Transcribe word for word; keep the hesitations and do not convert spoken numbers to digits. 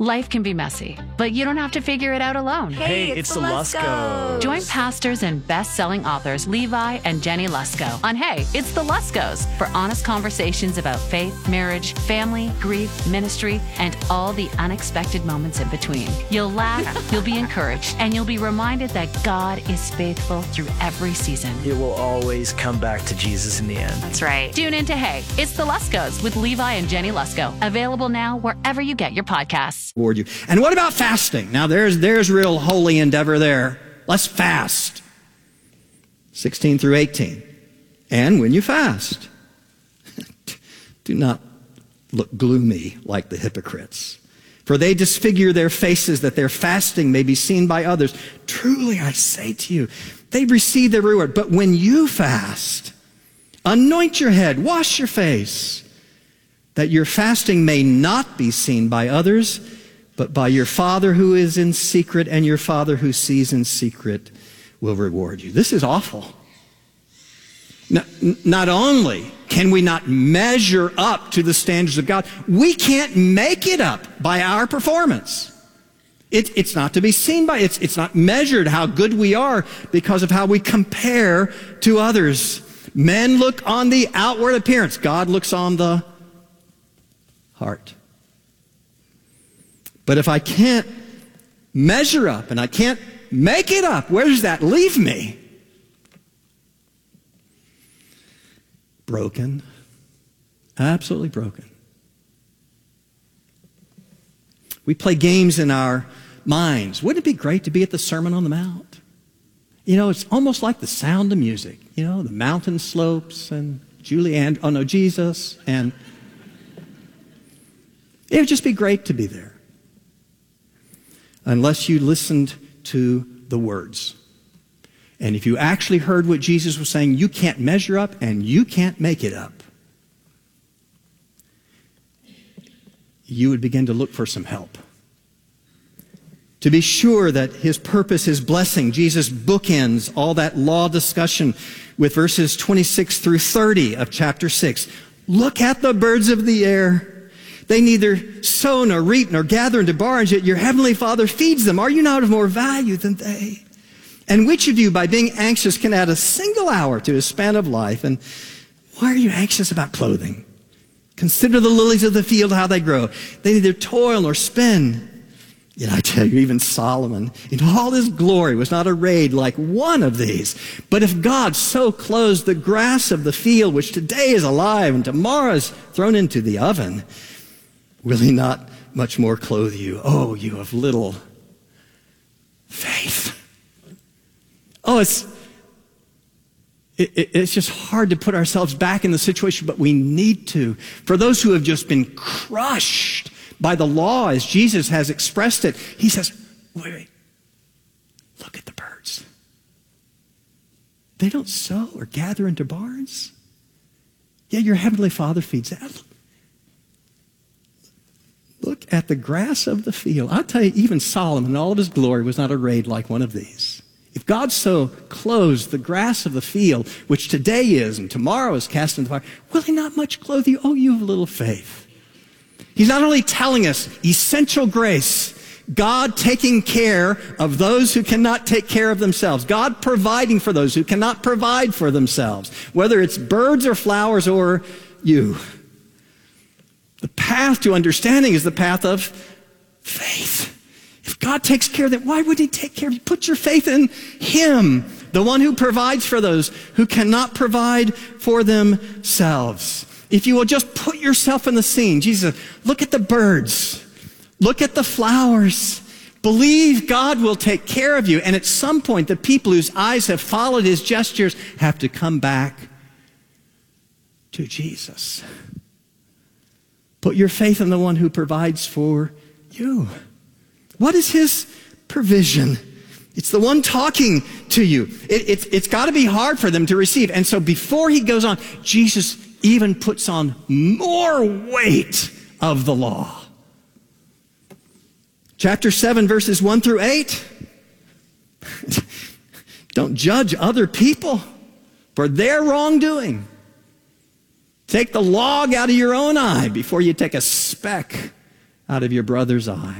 Life can be messy, but you don't have to figure it out alone. Hey, it's, it's the Luskos. Join pastors and best-selling authors Levi and Jenny Lusko on Hey, It's the Luskos for honest conversations about faith, marriage, family, grief, ministry, and all the unexpected moments in between. You'll laugh, you'll be encouraged, and you'll be reminded that God is faithful through every season. It will always come back to Jesus in the end. That's right. Tune in to Hey, It's the Luskos with Levi and Jenny Lusko. Available now wherever you get your podcasts. You. And what about fasting? Now there's there's real holy endeavor there. Let's fast. sixteen through eighteen. And when you fast, do not look gloomy like the hypocrites, for they disfigure their faces that their fasting may be seen by others. Truly I say to you, they receive their reward. But when you fast, anoint your head, wash your face, that your fasting may not be seen by others, but by your Father who is in secret, and your Father who sees in secret will reward you. This is awful. Not, not only can we not measure up to the standards of God, we can't make it up by our performance. It, it's not to be seen by, it's, it's not measured how good we are because of how we compare to others. Men look on the outward appearance. God looks on the heart. But if I can't measure up and I can't make it up, where does that leave me? Broken. Absolutely broken. We play games in our minds. Wouldn't it be great to be at the Sermon on the Mount? You know, it's almost like the Sound of Music. You know, the mountain slopes and Julie and, oh no, Jesus. And it would just be great to be there. Unless you listened to the words. And if you actually heard what Jesus was saying, you can't measure up and you can't make it up. You would begin to look for some help. To be sure that his purpose, his blessing, Jesus bookends all that law discussion with verses twenty-six through thirty of chapter six. Look at the birds of the air. They neither sow nor reap nor gather into barns, yet your heavenly Father feeds them. Are you not of more value than they? And which of you, by being anxious, can add a single hour to his span of life? And why are you anxious about clothing? Consider the lilies of the field, how they grow. They neither toil nor spin. Yet I tell you, even Solomon, in all his glory, was not arrayed like one of these. But if God so clothes the grass of the field, which today is alive and tomorrow is thrown into the oven, will he not much more clothe you? Oh, you of little faith. Oh, it's, it, it's just hard to put ourselves back in the situation, but we need to. For those who have just been crushed by the law, as Jesus has expressed it, he says, wait, wait, look at the birds. They don't sow or gather into barns. Yet your heavenly Father feeds them. Look at the grass of the field. I'll tell you, even Solomon in all of his glory was not arrayed like one of these. If God so clothes the grass of the field, which today is and tomorrow is cast into the fire, will he not much clothe you? Oh, you have little faith. He's not only telling us essential grace, God taking care of those who cannot take care of themselves, God providing for those who cannot provide for themselves, whether it's birds or flowers or you. The path to understanding is the path of faith. If God takes care of them, why would he take care of you? Put your faith in him, the one who provides for those who cannot provide for themselves. If you will just put yourself in the scene, Jesus said, look at the birds, look at the flowers, believe God will take care of you. And at some point, the people whose eyes have followed his gestures have to come back to Jesus. Put your faith in the one who provides for you. What is his provision? It's the one talking to you. It, it's it's got to be hard for them to receive. And so before he goes on, Jesus even puts on more weight of the law. Chapter seven, verses one through eight. Don't judge other people for their wrongdoing. Take the log out of your own eye before you take a speck out of your brother's eye.